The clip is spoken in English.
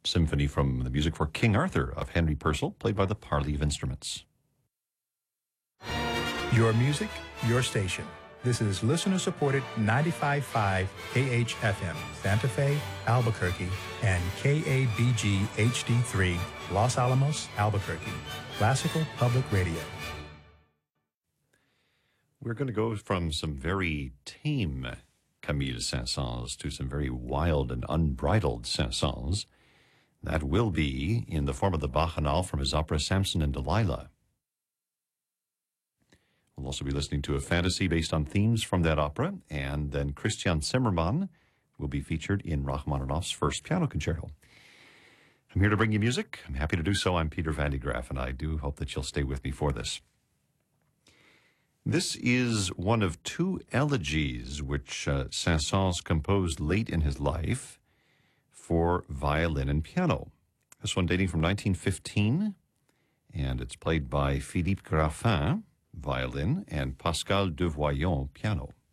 Symphony from the music for King Arthur of Henry Purcell, played by the Parley of Instruments. Your music, your station. This is listener-supported 95.5 KHFM, Santa Fe, Albuquerque, and KABG HD3, Los Alamos, Albuquerque. Classical Public Radio. We're going to go from some very tame Camille Saint-Saëns to some very wild and unbridled Saint-Saëns. That will be in the form of the Bacchanal from his opera Samson and Delilah. We'll also be listening to a fantasy based on themes from that opera, and then Christian Zimmermann will be featured in Rachmaninoff's first piano concerto. I'm here to bring you music. I'm happy to do so. I'm Peter Van de Graaff, and I do hope that you'll stay with me for this. This is one of two elegies which Saint-Saëns composed late in his life for violin and piano. This one dating from 1915, and it's played by Philippe Graffin, violin, and Pascal Devoyon, piano.